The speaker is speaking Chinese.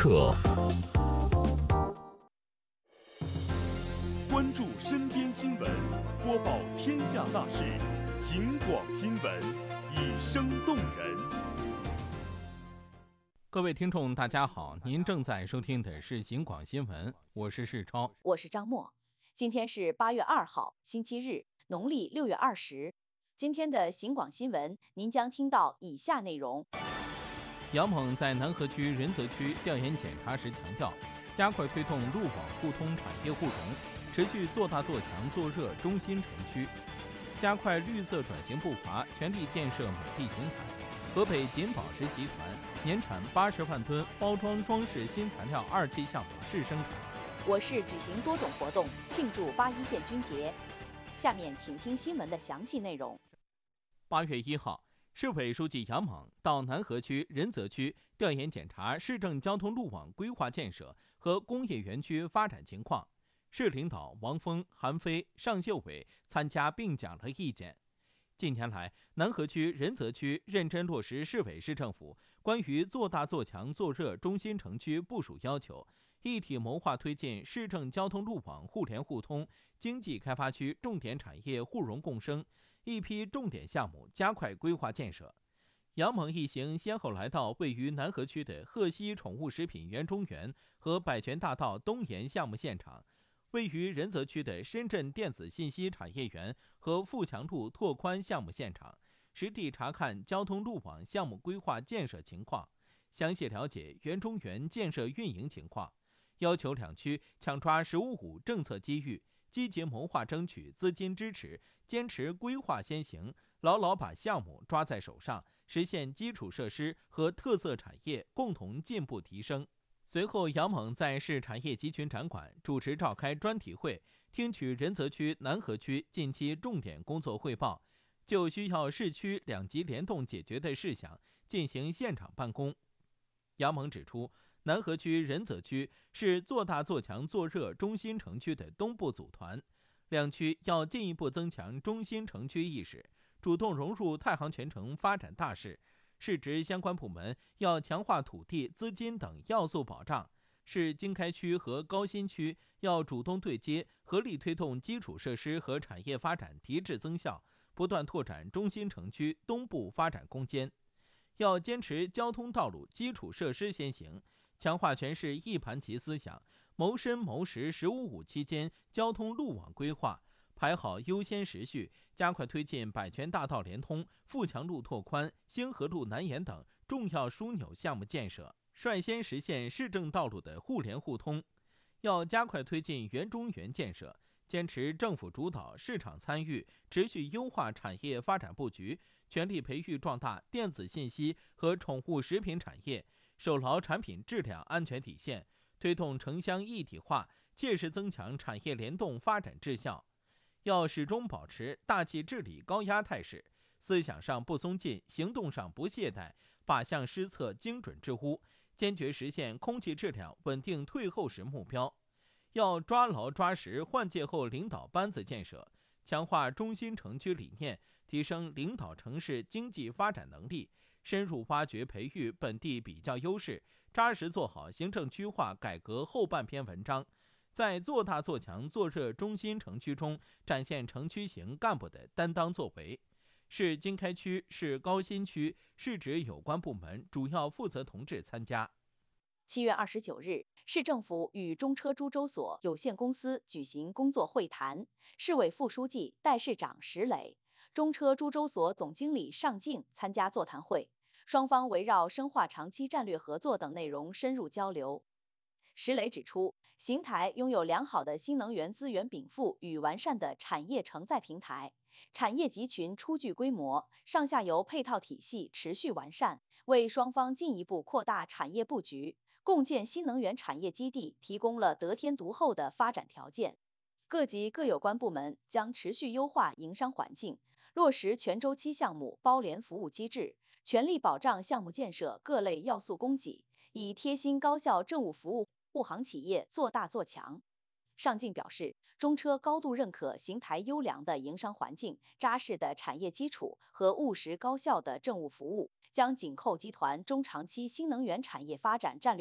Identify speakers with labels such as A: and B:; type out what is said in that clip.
A: 刻。
B: 关注身边新闻，播报天下大事，警广新闻，以声动人。
C: 各位听众大家好，您正在收听的是警广新闻，我是世超，
D: 我是张默。今天是8月2号，星期日，农历6月20。今天的警广新闻，您将听到以下内容。
C: 杨猛在南河区仁泽区调研检查时强调，加快推动路网互通产业互融，持续做大做强做热中心城区，加快绿色转型步伐，全力建设美丽邢台。河北锦宝石集团年产80万吨包装装饰新材料2期项目试生产。
D: 我市举行多种活动庆祝8·1建军节。下面请听新闻的详细内容。
C: 8月1号，市委书记杨猛到南河区仁泽区调研检查市政交通路网规划建设和工业园区发展情况。市领导王峰、韩飞、尚秀伟参加并讲了意见。近年来，南河区仁泽区认真落实市委市政府关于做大做强做热中心城区部署要求，一体谋划推进市政交通路网互联互通、经济开发区重点产业互融共生，一批重点项目加快规划建设。杨猛一行先后来到位于南河区的鹤溪宠物食品园中园和百泉大道东沿项目现场，位于仁泽区的深圳电子信息产业园和富强路拓宽项目现场，实地查看交通路网项目规划建设情况，详细了解园中园建设运营情况，要求两区抢抓“15+5”政策机遇，积极谋划争取资金支持，坚持规划先行，牢牢把项目抓在手上，实现基础设施和特色产业共同进步提升。随后，杨猛在市产业集群展馆主持召开专题会，听取仁泽区、南河区近期重点工作汇报，就需要市区两级联动解决的事项进行现场办公。杨猛指出，南河区、仁泽区是做大做强做热中心城区的东部组团，两区要进一步增强中心城区意识，主动融入太行全城发展大势。市直相关部门要强化土地、资金等要素保障，市经开区和高新区要主动对接，合力推动基础设施和产业发展提质增效，不断拓展中心城区东部发展空间。要坚持交通道路基础设施先行，强化全市一盘棋思想，谋深谋实“15+5”期间交通路网规划，排好优先时序，加快推进百泉大道联通、富强路拓宽、星河路南延等重要枢纽项目建设，率先实现市政道路的互联互通。要加快推进园中园建设，坚持政府主导、市场参与，持续优化产业发展布局，全力培育壮大电子信息和宠物食品产业，守牢产品质量安全底线，推动城乡一体化，切实增强产业联动发展质效。要始终保持大气治理高压态势，思想上不松劲，行动上不懈怠，靶向施策精准治污，坚决实现空气质量稳定退后时目标。要抓牢抓实换届后领导班子建设，强化中心城区理念，提升领导城市经济发展能力，深入挖掘培育本地比较优势，扎实做好行政区划改革后半篇文章，在做大做强做热中心城区中展现城区型干部的担当作为。市经开区、市高新区市直有关部门主要负责同志参加。
D: 7月29日，市政府与中车株洲所有限公司举行工作会谈，市委副书记、代市长石磊、中车株洲所总经理尚静参加座谈会，双方围绕深化长期战略合作等内容深入交流。石磊指出，邢台拥有良好的新能源资源禀赋与完善的产业承载平台，产业集群初具规模，上下游配套体系持续完善，为双方进一步扩大产业布局、共建新能源产业基地提供了得天独厚的发展条件。各级各有关部门将持续优化营商环境，落实全周期项目包联服务机制，全力保障项目建设各类要素供给，以贴心高效政务服务护航企业做大做强。尚敬表示，中车高度认可邢台优良的营商环境、扎实的产业基础和务实高效的政务服务，将紧扣集团中长期新能源产业发展战略